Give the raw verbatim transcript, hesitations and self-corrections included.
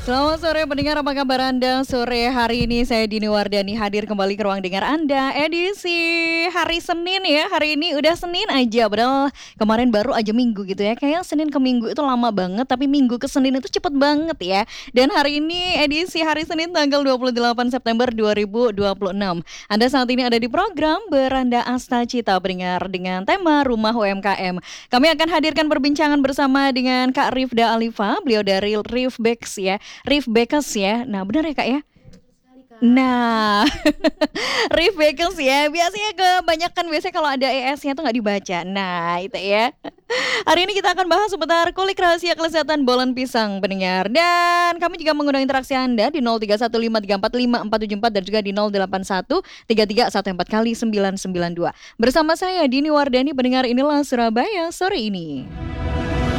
Selamat sore pendengar, apa kabar Anda? Sore hari ini saya Dini Wardani hadir kembali ke ruang dengar Anda edisi hari Senin ya. Hari ini udah Senin aja, padahal kemarin baru aja Minggu gitu ya. Kayak Senin ke Minggu itu lama banget, tapi Minggu ke Senin itu cepet banget ya. Dan hari ini edisi hari Senin tanggal dua puluh delapan September dua ribu dua puluh enam. Anda saat ini ada di program Beranda Asta Cita pendengar dengan tema Rumah U M K M. Kami akan hadirkan perbincangan bersama dengan Kak Rifda Alifa, beliau dari Rifbex ya. Riff Bakers ya. Nah, benar ya Kak ya? Nah, Riff Bakers ya. Biasanya kebanyakan biasanya kalau ada E S-nya tuh nggak dibaca. Nah, itu ya. Hari ini kita akan bahas seputar kulik rahasia kelezatan bolen pisang pendengar. Dan kami juga mengundang interaksi Anda di nol tiga satu lima tiga empat lima empat tujuh empat dan juga di nol delapan satu tiga tiga satu empat kali sembilan sembilan dua. Bersama saya Dini Wardani pendengar, inilah Surabaya sore ini.